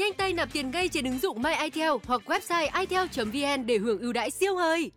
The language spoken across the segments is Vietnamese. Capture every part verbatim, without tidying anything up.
nhanh tay nạp tiền ngay trên ứng dụng MyItel hoặc website itel chấm vn để hưởng ưu đãi siêu hời.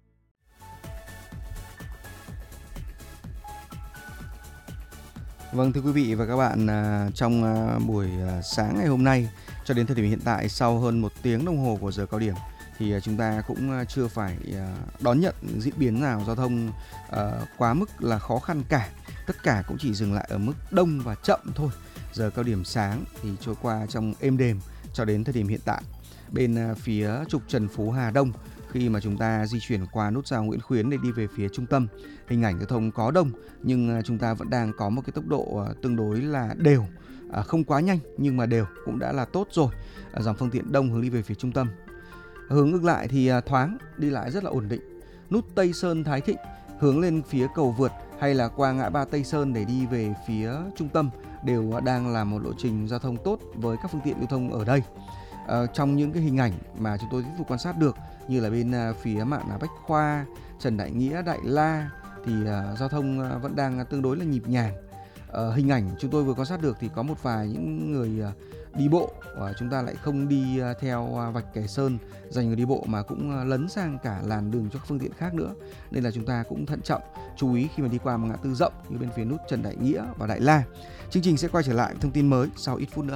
Vâng, thưa quý vị và các bạn, trong buổi sáng ngày hôm nay cho đến thời điểm hiện tại, sau hơn một tiếng đồng hồ của giờ cao điểm thì chúng ta cũng chưa phải đón nhận diễn biến nào giao thông quá mức là khó khăn cả. Tất cả cũng chỉ dừng lại ở mức đông và chậm thôi. Giờ cao điểm sáng thì trôi qua trong êm đềm cho đến thời điểm hiện tại. Bên phía trục Trần Phú Hà Đông, khi mà chúng ta di chuyển qua nút giao Nguyễn Khuyến để đi về phía trung tâm, hình ảnh giao thông có đông nhưng chúng ta vẫn đang có một cái tốc độ tương đối là đều, không quá nhanh nhưng mà đều cũng đã là tốt rồi. Dòng phương tiện đông hướng đi về phía trung tâm. Hướng ngược lại thì thoáng, đi lại rất là ổn định. Nút Tây Sơn Thái Thịnh hướng lên phía cầu vượt hay là qua ngã ba Tây Sơn để đi về phía trung tâm đều đang là một lộ trình giao thông tốt với các phương tiện lưu thông ở đây. À, trong những cái hình ảnh mà chúng tôi tiếp tục quan sát được như là bên phía mạn Bách Khoa, Trần Đại Nghĩa, Đại La thì uh, giao thông vẫn đang tương đối là nhịp nhàng. Uh, hình ảnh chúng tôi vừa quan sát được thì có một vài những người uh, đi bộ, uh, chúng ta lại không đi uh, theo uh, vạch kẻ sơn dành người đi bộ mà cũng uh, lấn sang cả làn đường cho các phương tiện khác nữa, nên là chúng ta cũng thận trọng, chú ý khi mà đi qua một ngã tư rộng như bên phía nút Trần Đại Nghĩa và Đại La. Chương trình sẽ quay trở lại với thông tin mới sau ít phút nữa.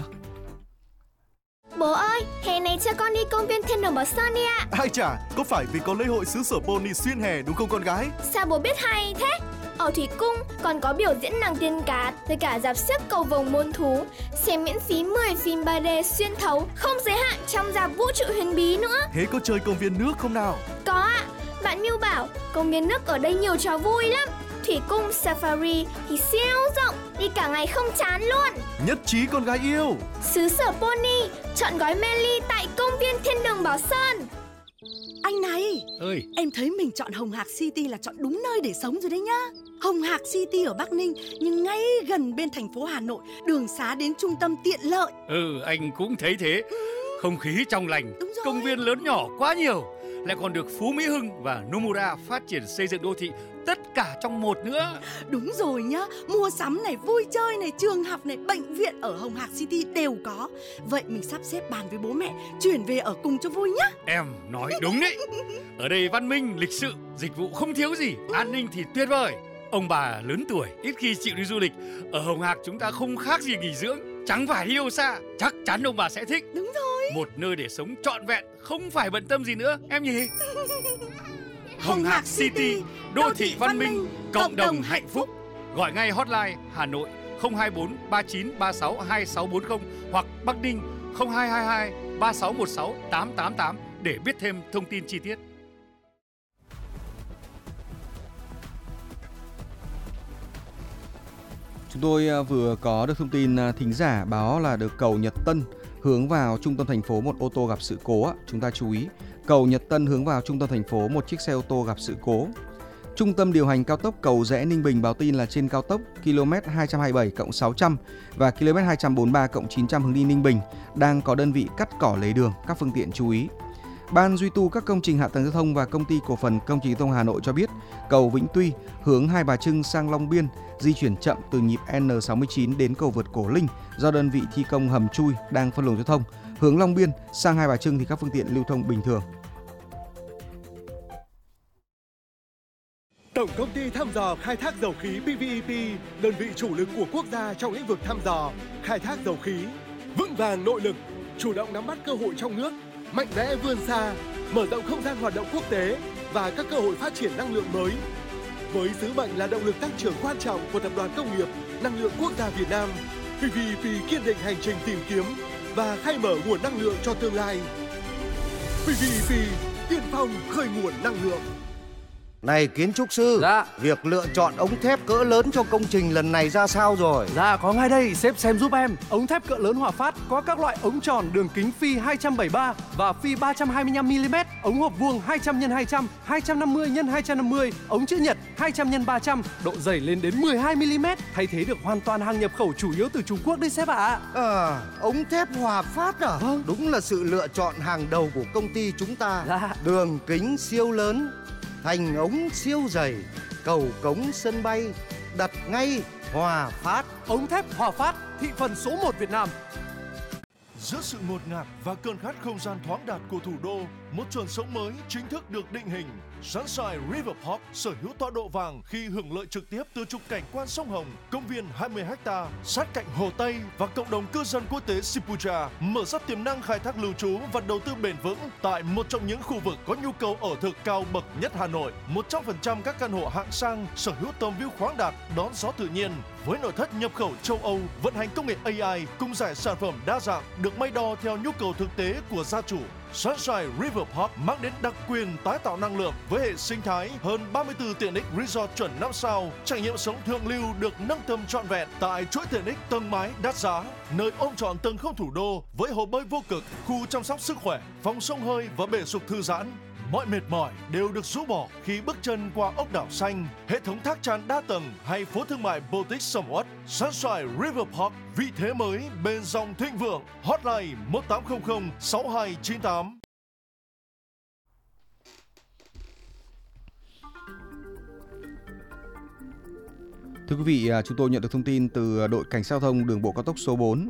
Bố ơi, hè này cho con đi công viên Thiên Đường Bảo Sơn đi ạ. Ai chả, có phải vì có lễ hội xứ sở pony xuyên hè đúng không con gái? Sao bố biết hay thế? Ở Thủy Cung còn có biểu diễn nàng tiên cá với cả rạp xiếc cầu vồng muôn thú, xem miễn phí mười phim ba D xuyên thấu không giới hạn trong rạp vũ trụ huyền bí nữa. Thế có chơi công viên nước không nào? Có ạ, bạn Miu bảo công viên nước ở đây nhiều trò vui lắm. Thủy Cung Safari thì siêu rộng, đi cả ngày không chán luôn. Nhất trí con gái yêu. Xứ sở pony, chọn gói mê ly tại công viên Thiên Đường Bảo Sơn. Anh này, ơi, em thấy mình chọn Hồng Hạc City là chọn đúng nơi để sống rồi đấy nhá. Hồng Hạc City ở Bắc Ninh nhưng ngay gần bên thành phố Hà Nội, đường xá đến trung tâm tiện lợi. Ừ, anh cũng thấy thế. Ừ. Không khí trong lành, công viên lớn nhỏ quá nhiều, lại còn được Phú Mỹ Hưng và Nomura phát triển xây dựng đô thị tất cả trong một nữa. Đúng rồi nhá, mua sắm này, vui chơi này, trường học này, bệnh viện ở Hồng Hạc City đều có. Vậy mình sắp xếp bàn với bố mẹ chuyển về ở cùng cho vui nhá. Em nói đúng đấy. Ở đây văn minh, lịch sự, dịch vụ không thiếu gì, an ninh thì tuyệt vời. Ông bà lớn tuổi ít khi chịu đi du lịch, ở Hồng Hạc chúng ta không khác gì nghỉ dưỡng, chẳng phải đi đâu xa. Chắc chắn ông bà sẽ thích. Đúng rồi. Một nơi để sống trọn vẹn, không phải bận tâm gì nữa, em nhỉ? Hồng Hạc City, đô thị văn minh, cộng đồng hạnh phúc. Gọi ngay hotline Hà Nội không hai bốn ba chín ba sáu hai sáu bốn không hoặc Bắc Ninh không hai hai hai ba sáu một sáu tám tám tám để biết thêm thông tin chi tiết. Chúng tôi vừa có được thông tin thính giả báo là được cầu Nhật Tân hướng vào trung tâm thành phố một ô tô gặp sự cố. Chúng ta chú ý, cầu Nhật Tân hướng vào trung tâm thành phố một chiếc xe ô tô gặp sự cố. Trung tâm điều hành cao tốc Cầu Giẽ Ninh Bình báo tin là trên cao tốc km hai trăm hai mươi bảy cộng sáu trăm và km hai trăm bốn mươi ba cộng chín trăm hướng đi Ninh Bình đang có đơn vị cắt cỏ lấy đường, các phương tiện chú ý. Ban duy tu các công trình hạ tầng giao thông và công ty cổ phần công trình giao thông Hà Nội cho biết, cầu Vĩnh Tuy hướng Hai Bà Trưng sang Long Biên di chuyển chậm từ nhịp N sáu mươi chín đến cầu vượt Cổ Linh do đơn vị thi công hầm chui đang phân luồng giao thông. Hướng Long Biên sang Hai Bà Trưng thì các phương tiện lưu thông bình thường. Tổng công ty thăm dò khai thác dầu khí pê vê e pê, đơn vị chủ lực của quốc gia trong lĩnh vực thăm dò, khai thác dầu khí, vững vàng nội lực, chủ động nắm bắt cơ hội trong nước, mạnh mẽ vươn xa, mở rộng không gian hoạt động quốc tế và các cơ hội phát triển năng lượng mới. Với sứ mệnh là động lực tăng trưởng quan trọng của Tập đoàn Công nghiệp Năng lượng Quốc gia Việt Nam, pê vê e pê kiên định hành trình tìm kiếm và khai mở nguồn năng lượng cho tương lai. pê vê e pê tiên phong khơi nguồn năng lượng. Này kiến trúc sư, dạ. Việc lựa chọn ống thép cỡ lớn cho công trình lần này ra sao rồi? Dạ có ngay đây, sếp xem giúp em. Ống thép cỡ lớn Hòa Phát có các loại ống tròn đường kính phi hai trăm bảy mươi ba và phi ba trăm hai mươi lăm mi li mét, ống hộp vuông hai trăm nhân hai trăm, hai trăm năm mươi nhân hai trăm năm mươi, ống chữ nhật hai trăm nhân ba trăm, độ dày lên đến mười hai mi li mét, thay thế được hoàn toàn hàng nhập khẩu chủ yếu từ Trung Quốc đấy sếp ạ. À. À, ống thép Hòa Phát à? Vâng. Đúng là sự lựa chọn hàng đầu của công ty chúng ta. Dạ. Đường kính siêu lớn, thành ống siêu dày, cầu cống sân bay, đặt ngay Hòa Phát. Ống thép Hòa Phát, thị phần số một Việt Nam. Giữa sự ngột ngạt và cơn khát không gian thoáng đạt của thủ đô, một chuẩn sống mới chính thức được định hình. Sunshine River Park sở hữu tọa độ vàng khi hưởng lợi trực tiếp từ trục cảnh quan sông Hồng, công viên hai mươi héc ta sát cạnh Hồ Tây và cộng đồng cư dân quốc tế Sipucha, mở ra tiềm năng khai thác lưu trú và đầu tư bền vững tại một trong những khu vực có nhu cầu ở thực cao bậc nhất Hà Nội. một trăm phần trăm các căn hộ hạng sang sở hữu tầm view khoáng đạt, đón gió tự nhiên với nội thất nhập khẩu châu Âu, vận hành công nghệ a i cùng giải sản phẩm đa dạng được may đo theo nhu cầu thực tế của gia chủ. Sunshine River Park mang đến đặc quyền tái tạo năng lượng với hệ sinh thái hơn ba mươi tư tiện ích resort chuẩn năm sao, trải nghiệm sống thượng lưu được nâng tầm trọn vẹn tại chuỗi tiện ích tầng mái đắt giá, nơi ôm trọn tầng không thủ đô với hồ bơi vô cực, khu chăm sóc sức khỏe, phòng xông hơi và bể sục thư giãn. Mọi mệt mỏi đều được rũ bỏ khi bước chân qua ốc đảo xanh, hệ thống thác tràn đa tầng hay phố thương mại Boutique Somewhat. Sunshine River Park, vị thế mới bên dòng thịnh vượng. Hotline một tám không không sáu hai chín tám. Thưa quý vị, chúng tôi nhận được thông tin từ đội cảnh sát giao thông đường bộ cao tốc số bốn.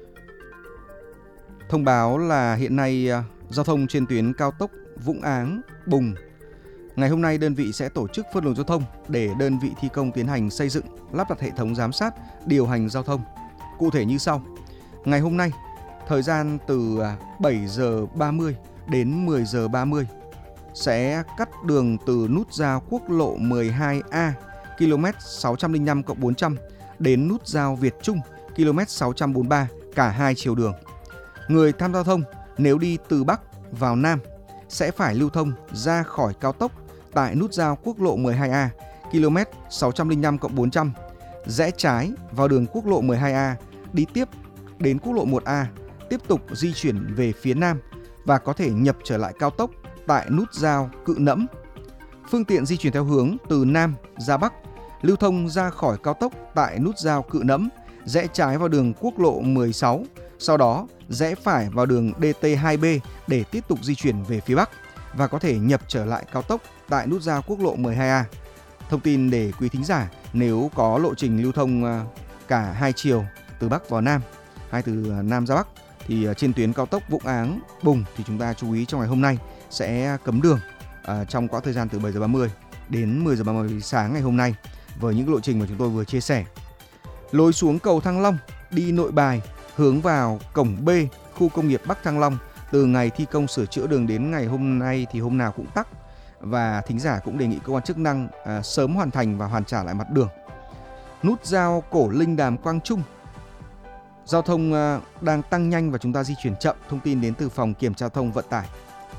Thông báo là hiện nay giao thông trên tuyến cao tốc Vũng Áng - Bùng. Ngày hôm nay đơn vị sẽ tổ chức phân luồng giao thông để đơn vị thi công tiến hành xây dựng, lắp đặt hệ thống giám sát, điều hành giao thông. Cụ thể như sau. Ngày hôm nay, thời gian từ bảy giờ ba mươi đến mười giờ ba mươi sẽ cắt đường từ nút giao quốc lộ mười hai A km sáu trăm lẻ năm cộng bốn trăm đến nút giao Việt Trung km sáu trăm bốn mươi ba cả hai chiều đường. Người tham gia giao thông nếu đi từ Bắc vào Nam sẽ phải lưu thông ra khỏi cao tốc tại nút giao quốc lộ mười hai A km sáu trăm lẻ năm cộng bốn trăm, rẽ trái vào đường quốc lộ mười hai A, đi tiếp đến quốc lộ một A, tiếp tục di chuyển về phía Nam và có thể nhập trở lại cao tốc tại nút giao Cự Nẫm. Phương tiện di chuyển theo hướng từ Nam ra Bắc lưu thông ra khỏi cao tốc tại nút giao Cự Nẫm, rẽ trái vào đường quốc lộ mười sáu, sau đó rẽ phải vào đường D T hai B để tiếp tục di chuyển về phía Bắc và có thể nhập trở lại cao tốc tại nút giao quốc lộ mười hai A. Thông tin để quý thính giả nếu có lộ trình lưu thông cả hai chiều từ Bắc vào Nam hay từ Nam ra Bắc thì trên tuyến cao tốc Vũng Áng - Bùng thì chúng ta chú ý trong ngày hôm nay sẽ cấm đường à, trong quãng thời gian từ bảy giờ ba mươi đến mười giờ ba mươi sáng ngày hôm nay với những lộ trình mà chúng tôi vừa chia sẻ. Lối xuống cầu Thăng Long đi Nội Bài hướng vào cổng B khu công nghiệp Bắc Thăng Long từ ngày thi công sửa chữa đường đến ngày hôm nay thì hôm nào cũng tắc, và thính giả cũng đề nghị cơ quan chức năng à, sớm hoàn thành và hoàn trả lại mặt đường. Nút giao Cổ Linh Đàm Quang Trung, giao thông à, đang tăng nhanh và chúng ta di chuyển chậm. Thông tin đến từ phòng kiểm tra giao thông vận tải.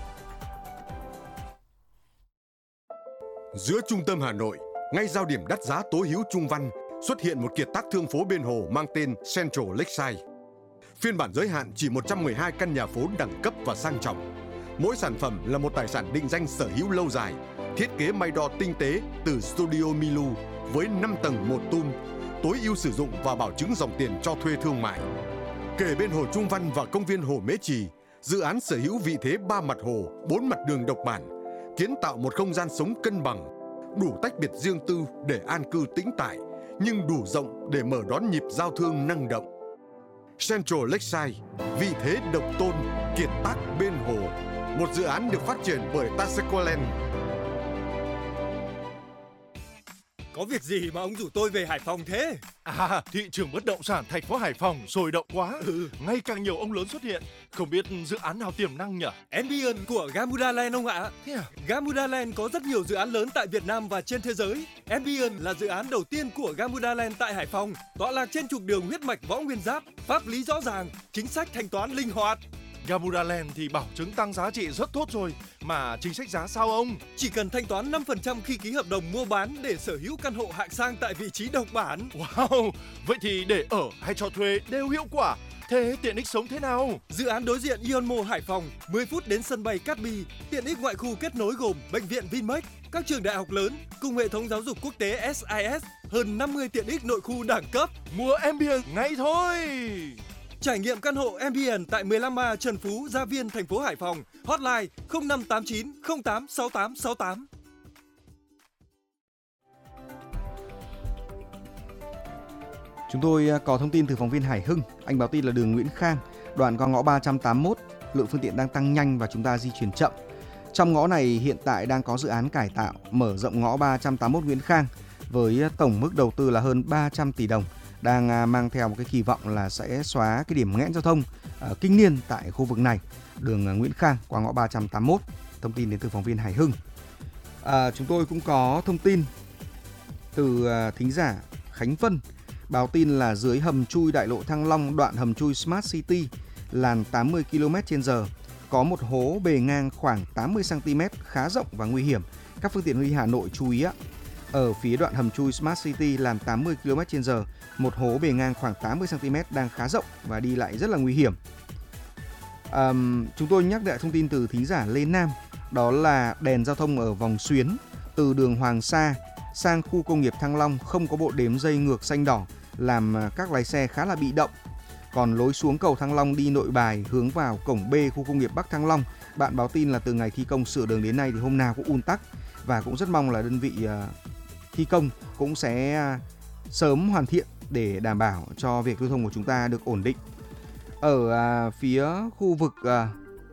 Giữa trung tâm Hà Nội, ngay giao điểm đắt giá tố hữu Trung Văn, xuất hiện một kiệt tác thương phố bên hồ mang tên Central Lakeside. Phiên bản giới hạn chỉ một trăm mười hai căn nhà phố đẳng cấp và sang trọng. Mỗi sản phẩm là một tài sản định danh sở hữu lâu dài, thiết kế may đo tinh tế từ Studio Milu với năm tầng một tum, tối ưu sử dụng và bảo chứng dòng tiền cho thuê thương mại. Kề bên hồ Trung Văn và công viên Hồ Mễ Trì, dự án sở hữu vị thế ba mặt hồ, bốn mặt đường độc bản, kiến tạo một không gian sống cân bằng, đủ tách biệt riêng tư để an cư tĩnh tại, nhưng đủ rộng để mở đón nhịp giao thương năng động. Central Lakeside, vị thế độc tôn, kiệt tác bên hồ, một dự án được phát triển bởi Tasequaland. Có việc gì mà ông rủ tôi về Hải Phòng thế? À, thị trường bất động sản thành phố Hải Phòng sôi động quá. Ừ. Ngày càng nhiều ông lớn xuất hiện. Không biết dự án nào tiềm năng nhỉ? Ambience của Gamuda Land ông ạ. Thế à? Gamuda Land có rất nhiều dự án lớn tại Việt Nam và trên thế giới. Ambience là dự án đầu tiên của Gamuda Land tại Hải Phòng, tọa lạc trên trục đường huyết mạch Võ Nguyên Giáp, pháp lý rõ ràng, chính sách thanh toán linh hoạt. Gamuda Land thì bảo chứng tăng giá trị rất tốt rồi, mà chính sách giá sao ông? Chỉ cần thanh toán năm phần trăm khi ký hợp đồng mua bán để sở hữu căn hộ hạng sang tại vị trí độc bản. Wow, vậy thì để ở hay cho thuê đều hiệu quả. Thế tiện ích sống thế nào? Dự án đối diện Ion Mall Hải Phòng, mười phút đến sân bay Cát Bi, tiện ích ngoại khu kết nối gồm bệnh viện Vinmec, các trường đại học lớn cùng hệ thống giáo dục quốc tế S I S, hơn năm mươi tiện ích nội khu đẳng cấp. Mua Ambience ngay thôi. Trải nghiệm căn hộ Ambience tại mười lăm A Trần Phú, Gia Viên, thành phố Hải Phòng. Hotline không năm tám chín không tám sáu tám sáu tám. Chúng tôi có thông tin từ phóng viên Hải Hưng. Anh báo tin là đường Nguyễn Khang đoạn qua ngõ ba trăm tám mươi mốt, lượng phương tiện đang tăng nhanh và chúng ta di chuyển chậm. Trong ngõ này hiện tại đang có dự án cải tạo mở rộng ngõ ba trăm tám mươi mốt Nguyễn Khang với tổng mức đầu tư là hơn ba trăm tỷ đồng, đang mang theo một cái kỳ vọng là sẽ xóa cái điểm nghẽn giao thông uh, kinh niên tại khu vực này, đường Nguyễn Khang qua ngõ ba trăm tám mươi mốt. Thông tin đến từ phóng viên Hải Hưng. À, chúng tôi cũng có thông tin từ uh, thính giả Khánh Vân báo tin là dưới hầm chui đại lộ Thăng Long, đoạn hầm chui Smart City, làn tám mươi ki lô mét trên giờ, có một hố bề ngang khoảng tám mươi xăng ti mét khá rộng và nguy hiểm. Các phương tiện đi Hà Nội chú ý ạ. Ở phía đoạn hầm chui Smart City làn tám mươi ki lô mét trên giờ, một hố bề ngang khoảng tám mươi xăng ti mét đang khá rộng và đi lại rất là nguy hiểm. À, chúng tôi nhắc lại thông tin từ thính giả Lê Nam, đó là đèn giao thông ở vòng xuyến từ đường Hoàng Sa sang khu công nghiệp Thăng Long không có bộ đếm dây ngược xanh đỏ, làm các lái xe khá là bị động. Còn lối xuống cầu Thăng Long đi Nội Bài hướng vào cổng B khu công nghiệp Bắc Thăng Long, bạn báo tin là từ ngày thi công sửa đường đến nay thì hôm nào cũng ùn tắc, và cũng rất mong là đơn vị uh, thi công cũng sẽ uh, sớm hoàn thiện để đảm bảo cho việc lưu thông của chúng ta được ổn định. Ở uh, phía khu vực uh,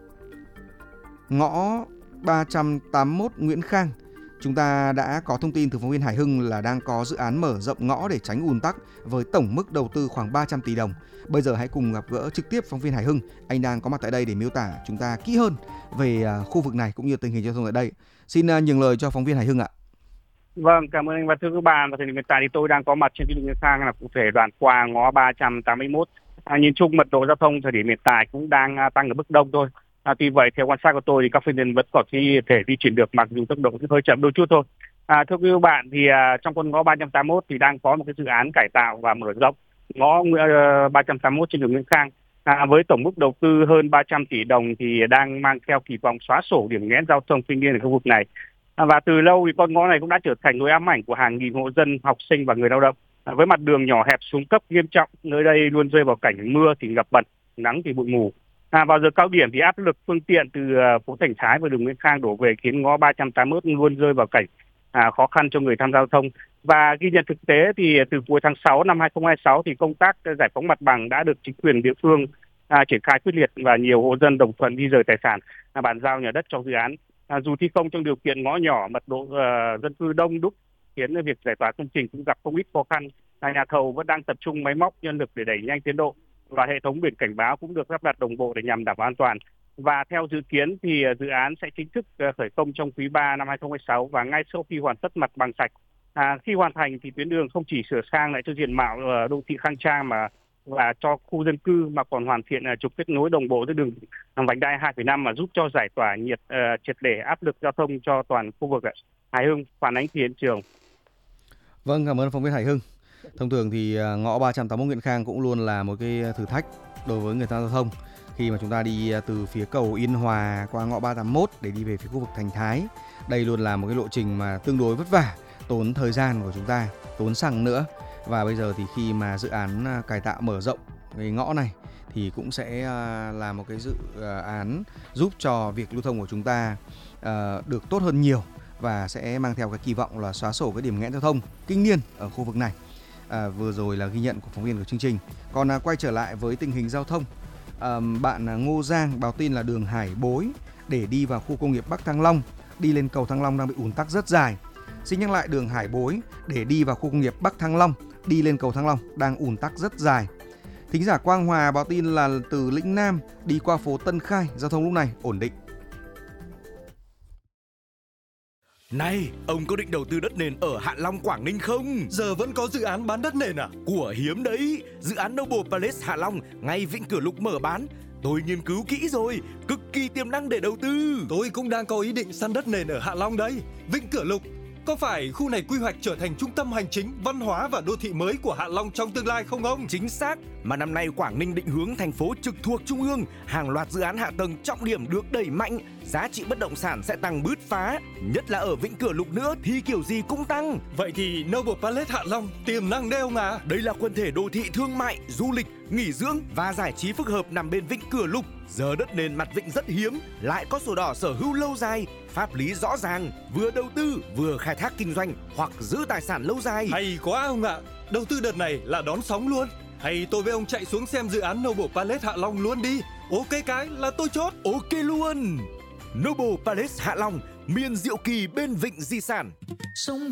ngõ ba trăm tám mươi mốt Nguyễn Khang, chúng ta đã có thông tin từ phóng viên Hải Hưng là đang có dự án mở rộng ngõ để tránh ùn tắc với tổng mức đầu tư khoảng ba trăm tỷ đồng. Bây giờ hãy cùng gặp gỡ trực tiếp phóng viên Hải Hưng. Anh đang có mặt tại đây để miêu tả chúng ta kỹ hơn về khu vực này cũng như tình hình giao thông ở đây. Xin nhường lời cho phóng viên Hải Hưng ạ. Vâng, cảm ơn anh và thưa các bạn. Và thời điểm hiện tại thì tôi đang có mặt trên tuyến đường Nguyễn Khang, là cụ thể đoạn qua ngõ ba trăm tám mươi mốt. À, nhìn chung mật độ giao thông thời điểm hiện tại cũng đang tăng ở mức đông thôi. À, tuy vậy theo quan sát của tôi thì các phương tiện vẫn có thể di chuyển được, mặc dù tốc độ hơi chậm đôi chút thôi. À, thưa quý vị bạn, thì à, trong con ngõ ba trăm tám mươi mốt thì đang có một cái dự án cải tạo và mở rộng ngõ uh, ba trăm tám mươi mốt trên đường Nguyễn Khang. À, với tổng mức đầu tư hơn ba trăm tỷ đồng thì đang mang theo kỳ vọng xóa sổ điểm nghẽn giao thông kinh niên ở khu vực này. À, và từ lâu thì con ngõ này cũng đã trở thành nỗi ám ảnh của hàng nghìn hộ dân, học sinh và người lao động. À, với mặt đường nhỏ hẹp xuống cấp nghiêm trọng, nơi đây luôn rơi vào cảnh mưa thì ngập bẩn, nắng thì bụi mù. À, vào giờ cao điểm thì áp lực phương tiện từ uh, phố Thành Thái và đường Nguyễn Khang đổ về khiến ngõ ba trăm tám mươi mốt luôn rơi vào cảnh à, khó khăn cho người tham gia giao thông. Và ghi nhận thực tế thì từ cuối tháng sáu năm hai không hai sáu thì công tác giải phóng mặt bằng đã được chính quyền địa phương à, triển khai quyết liệt, và nhiều hộ dân đồng thuận di rời tài sản, à, bàn giao nhà đất cho dự án. À, dù thi công trong điều kiện ngõ nhỏ, mật độ uh, dân cư đông đúc khiến việc giải tỏa công trình cũng gặp không ít khó khăn. À, nhà thầu vẫn đang tập trung máy móc, nhân lực để đẩy nhanh tiến độ, và hệ thống biển cảnh báo cũng được lắp đặt đồng bộ để nhằm đảm bảo an toàn. Và theo dự kiến thì dự án sẽ chính thức khởi công trong quý ba năm hai không hai sáu, và ngay sau khi hoàn tất mặt bằng sạch. À, khi hoàn thành thì tuyến đường không chỉ sửa sang lại cho diện mạo đô thị khang trang mà và cho khu dân cư, mà còn hoàn thiện trục kết nối đồng bộ với đường vành đai hai phẩy năm, mà giúp cho giải tỏa nhiệt uh, triệt để áp lực giao thông cho toàn khu vực. Hải Hưng phản ánh từ hiện trường. Vâng, cảm ơn phóng viên Hải Hưng. Thông thường thì ngõ ba trăm tám mươi mốt Nguyễn Khang cũng luôn là một cái thử thách đối với người tham gia giao thông, khi mà chúng ta đi từ phía cầu Yên Hòa qua ngõ ba trăm tám mươi mốt để đi về phía khu vực Thành Thái. Đây luôn là một cái lộ trình mà tương đối vất vả, tốn thời gian của chúng ta, tốn xăng nữa. Và bây giờ thì khi mà dự án cải tạo mở rộng cái ngõ này thì cũng sẽ là một cái dự án giúp cho việc lưu thông của chúng ta được tốt hơn nhiều, và sẽ mang theo cái kỳ vọng là xóa sổ cái điểm nghẽn giao thông kinh niên ở khu vực này. À, vừa rồi là ghi nhận của phóng viên của chương trình. Còn à, quay trở lại với tình hình giao thông, à, bạn à, Ngô Giang báo tin là đường Hải Bối để đi vào khu công nghiệp Bắc Thăng Long, đi lên cầu Thăng Long đang bị ùn tắc rất dài. Xin nhắc lại, đường Hải Bối để đi vào khu công nghiệp Bắc Thăng Long, đi lên cầu Thăng Long đang ùn tắc rất dài. Thính giả Quang Hòa báo tin là từ Lĩnh Nam đi qua phố Tân Khai, giao thông lúc này ổn định. Này, ông có định đầu tư đất nền ở Hạ Long, Quảng Ninh không? Giờ vẫn có dự án bán đất nền à? Của hiếm đấy, dự án Noble Palace Hạ Long ngay Vĩnh Cửa Lục mở bán. Tôi nghiên cứu kỹ rồi, cực kỳ tiềm năng để đầu tư. Tôi cũng đang có ý định săn đất nền ở Hạ Long đấy. Vĩnh Cửa Lục, có phải khu này quy hoạch trở thành trung tâm hành chính, văn hóa và đô thị mới của Hạ Long trong tương lai không ông? Chính xác, mà năm nay Quảng Ninh định hướng thành phố trực thuộc Trung ương, hàng loạt dự án hạ tầng trọng điểm được đẩy mạnh, giá trị bất động sản sẽ tăng bứt phá, nhất là ở Vĩnh Cửa Lục nữa thì kiểu gì cũng tăng. Vậy thì Noble Palace Hạ Long tiềm năng đấy ông à? Đây là quần thể đô thị thương mại, du lịch, nghỉ dưỡng và giải trí phức hợp nằm bên Vĩnh Cửa Lục. Giờ đất nền mặt vịnh rất hiếm, lại có sổ đỏ sở hữu lâu dài, pháp lý rõ ràng, vừa đầu tư vừa khai thác kinh doanh hoặc giữ tài sản lâu dài. Hay quá ông ạ, đầu tư đợt này là đón sóng luôn. Hay tôi với ông chạy xuống xem dự án Noble Palace Hạ Long luôn đi. Ok cái là tôi chốt. Ok luôn. Noble Palace Hạ Long, miền diệu kỳ bên vịnh di sản. Sông